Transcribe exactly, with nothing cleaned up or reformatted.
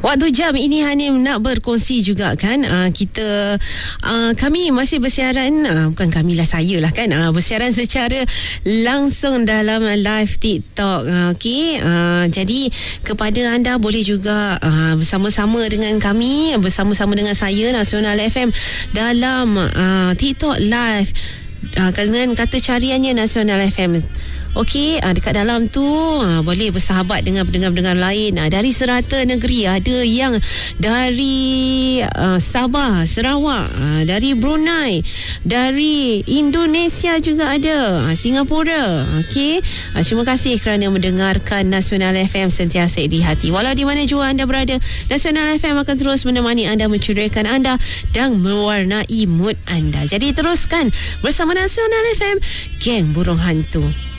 Waktu jam ini Hanim nak berkongsi juga kan, uh, kita uh, kami masih bersiaran, uh, bukan kami lah, saya lah kan, uh, bersiaran secara langsung dalam live TikTok. uh, Okey, uh, jadi kepada anda boleh juga uh, bersama-sama dengan kami, bersama-sama dengan saya Nasional F M dalam uh, TikTok live uh, dengan kata cariannya Nasional F M. Okey, uh, dekat dalam tu uh, boleh bersahabat dengan pendengar-pendengar lain uh, dari serata negeri. Ada yang dari uh, Sabah, Sarawak, uh, dari Brunei, dari Indonesia juga ada, uh, Singapura. Okey, uh, terima kasih kerana mendengarkan Nasional F M sentiasa di hati. Walau di mana jua anda berada, Nasional F M akan terus menemani anda, menceriakan anda dan mewarnai mood anda. Jadi teruskan bersama Nasional F M, geng burung hantu.